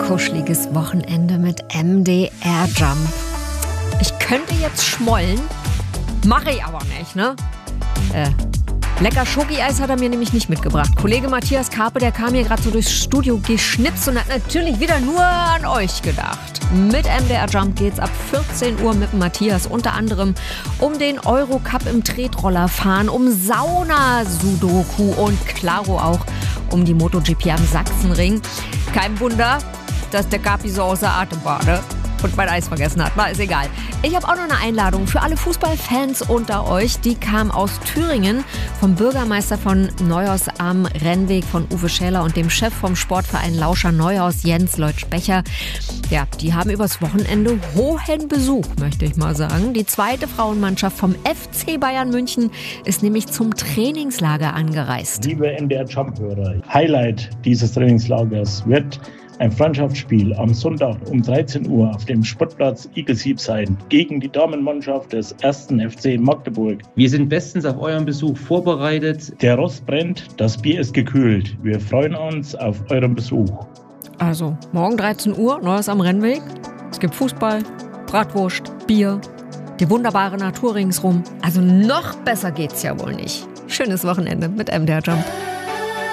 kuscheliges Wochenende mit MDR Jump. Ich könnte jetzt schmollen, mache ich aber nicht, ne? Lecker Schoki-Eis hat er mir nämlich nicht mitgebracht. Kollege Matthias Karpe, der kam hier gerade so durchs Studio geschnipst und hat natürlich wieder nur an euch gedacht. Mit MDR Jump geht's ab 14 Uhr mit Matthias unter anderem um den Eurocup im Tretrollerfahren, um Sauna-Sudoku und klaro auch um die MotoGP am Sachsenring. Kein Wunder, dass der Kapi so außer Atem war, ne? Und mein Eis vergessen hat. War ist egal. Ich habe auch noch eine Einladung für alle Fußballfans unter euch. Die kam aus Thüringen vom Bürgermeister von Neuhaus am Rennweg von Uwe Schäler und dem Chef vom Sportverein Lauscher Neuhaus, Jens Leutsch-Becher. Ja, die haben übers Wochenende hohen Besuch, möchte ich mal sagen. Die zweite Frauenmannschaft vom FC Bayern München ist nämlich zum Trainingslager angereist. Liebe MDR-Jump-Hörer, Highlight dieses Trainingslagers wird ein Freundschaftsspiel am Sonntag um 13 Uhr auf dem Sportplatz Igelsieb sein gegen die Damenmannschaft des 1. FC Magdeburg. Wir sind bestens auf euren Besuch vorbereitet. Der Rost brennt, das Bier ist gekühlt. Wir freuen uns auf euren Besuch. Also, morgen 13 Uhr, Neues am Rennweg. Es gibt Fußball, Bratwurst, Bier, die wunderbare Natur ringsrum. Also noch besser geht's ja wohl nicht. Schönes Wochenende mit MDR Jump.